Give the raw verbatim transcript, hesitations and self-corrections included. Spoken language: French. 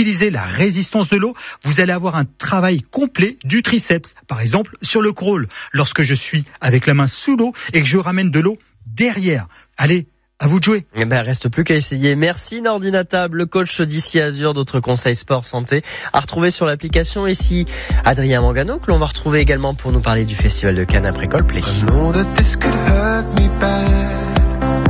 utilisez la résistance de l'eau, vous allez avoir un travail complet du triceps. Par exemple, sur le crawl, lorsque je suis avec la main sous l'eau et que je ramène de l'eau derrière. Allez, à vous de jouer. Eh ben, reste plus qu'à essayer. Merci Nordina Table, le coach d'ici Azur, d'autres conseils sport santé à retrouver sur l'application. Et si Adrien Mangano, que l'on va retrouver également pour nous parler du Festival de Cannes après Coldplay.